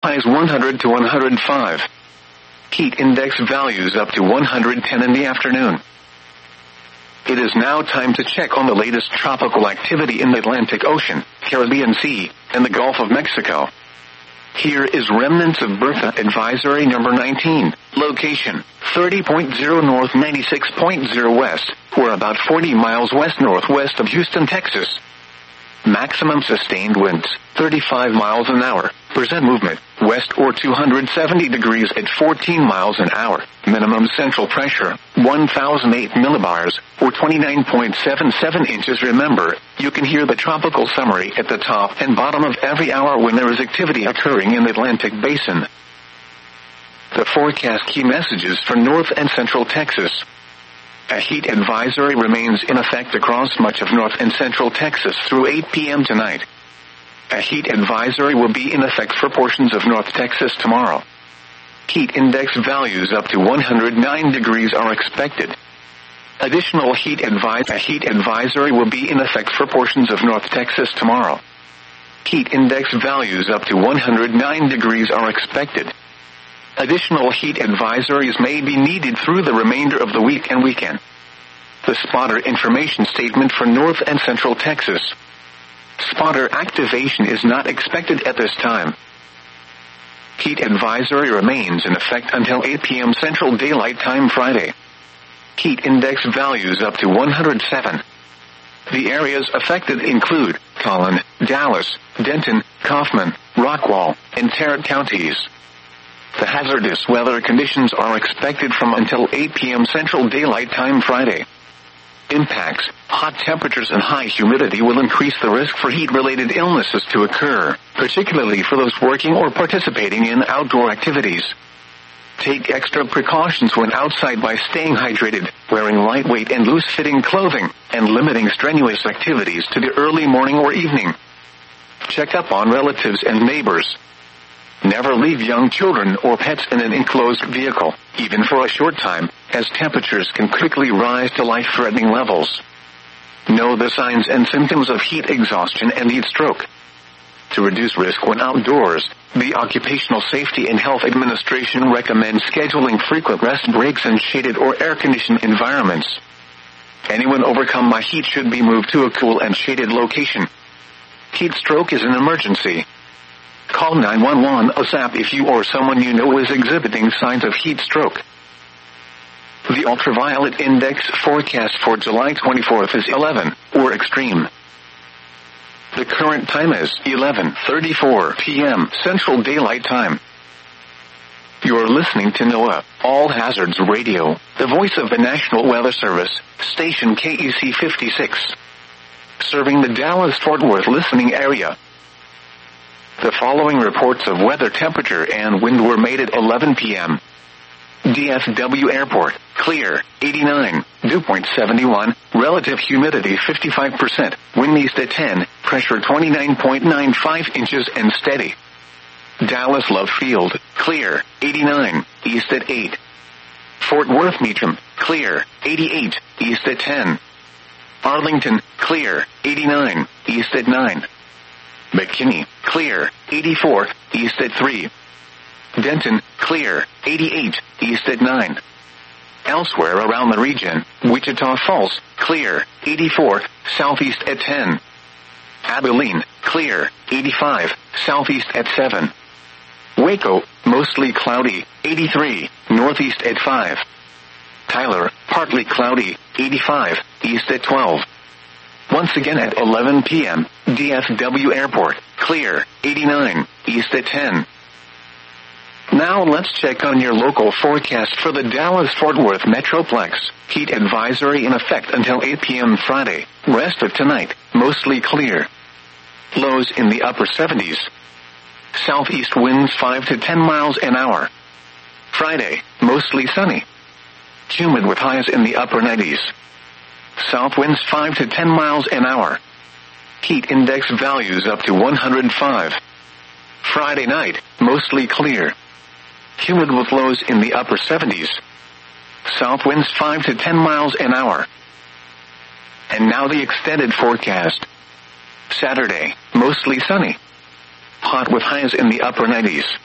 highs 100 to 105. Heat index values up to 110 in the afternoon. It is now time to check on the latest tropical activity in the Atlantic Ocean, Caribbean Sea, and the Gulf of Mexico. Here is remnants of Bertha Advisory number 19. Location, 30.0 north 96.0 west, or about 40 miles west-northwest of Houston, Texas. Maximum sustained winds, 35 miles an hour. Percent movement, west or 270 degrees at 14 miles an hour. Minimum central pressure, 1,008 millibars, or 29.77 inches. Remember, you can hear the tropical summary at the top and bottom of every hour when there is activity occurring in the Atlantic Basin. The forecast key messages for North and Central Texas. A heat advisory remains in effect across much of North and Central Texas through 8 p.m. tonight. A heat advisory will be in effect for portions of North Texas tomorrow. Heat index values up to 109 degrees are expected. Additional heat advisory will be in effect for portions of North Texas tomorrow. Heat index values up to 109 degrees are expected. Additional heat advisories may be needed through the remainder of the week and weekend. The spotter information statement for North and Central Texas. Spotter activation is not expected at this time. Heat advisory remains in effect until 8 p.m. Central Daylight Time Friday. Heat index values up to 107. The areas affected include Collin, Dallas, Denton, Kaufman, Rockwall, and Tarrant counties. The hazardous weather conditions are expected from until 8 p.m. Central Daylight Time Friday. Impacts, hot temperatures and high humidity will increase the risk for heat-related illnesses to occur, particularly for those working or participating in outdoor activities. Take extra precautions when outside by staying hydrated, wearing lightweight and loose-fitting clothing, and limiting strenuous activities to the early morning or evening. Check up on relatives and neighbors. Never leave young children or pets in an enclosed vehicle, even for a short time, as temperatures can quickly rise to life-threatening levels. Know the signs and symptoms of heat exhaustion and heat stroke. To reduce risk when outdoors, the Occupational Safety and Health Administration recommends scheduling frequent rest breaks in shaded or air-conditioned environments. Anyone overcome by heat should be moved to a cool and shaded location. Heat stroke is an emergency. Call 911 ASAP if you or someone you know is exhibiting signs of heat stroke. The ultraviolet index forecast for July 24th is 11, or extreme. The current time is 11:34 p.m. Central Daylight Time. You're listening to NOAA, All Hazards Radio, the voice of the National Weather Service, station KEC 56. Serving the Dallas-Fort Worth listening area. The following reports of weather, temperature, and wind were made at 11 p.m. DFW Airport, clear, 89, dew point 71, relative humidity 55%, wind east at 10, pressure 29.95 inches and steady. Dallas Love Field, clear, 89, east at 8. Fort Worth Meacham, clear, 88, east at 10. Arlington, clear, 89, east at 9. McKinney, clear, 84, east at 3. Denton, clear, 88, east at 9. Elsewhere around the region, Wichita Falls, clear, 84, southeast at 10. Abilene, clear, 85, southeast at 7. Waco, mostly cloudy, 83, northeast at 5. Tyler, partly cloudy, 85, east at 12. Once again at 11 p.m., DFW Airport, clear, 89, east at 10. Now let's check on your local forecast for the Dallas-Fort Worth Metroplex. Heat advisory in effect until 8 p.m. Friday. Rest of tonight, mostly clear. Lows in the upper 70s. Southeast winds 5 to 10 miles an hour. Friday, mostly sunny. Humid with highs in the upper 90s. South winds 5 to 10 miles an hour. Heat index values up to 105. Friday night, mostly clear. Humid with lows in the upper 70s. South winds 5 to 10 miles an hour. And now the extended forecast. Saturday, mostly sunny. Hot with highs in the upper 90s.